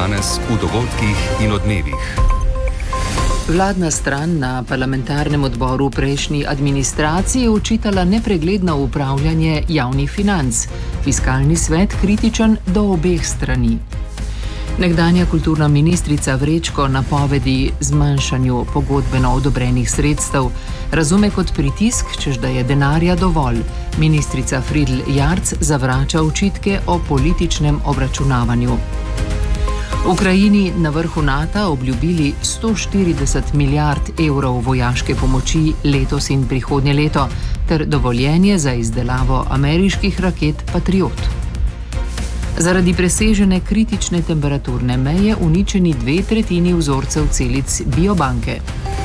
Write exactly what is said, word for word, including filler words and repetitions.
danes v dogodkih in odmevih. Vladna stran na parlamentarnem odboru prejšnji administraciji je očitala nepregledno upravljanje javnih financ. Fiskalni svet kritičen do obeh strani. Nekdanja kulturna ministrica Vrečko napovedi zmanjšanju pogodbeno odobrenih sredstev razume kot pritisk, čež da je denarja dovolj. Ministrica Fridl Jarc zavrača očitke o političnem obračunavanju. Ukrajini na vrhu NATO obljubili sto štirideset milijard evrov vojaške pomoči letos in prihodnje leto ter dovoljenje za izdelavo ameriških raket Patriot. Zaradi presežene kritične temperaturne meje uničeni dve tretjini vzorcev celic biobanke.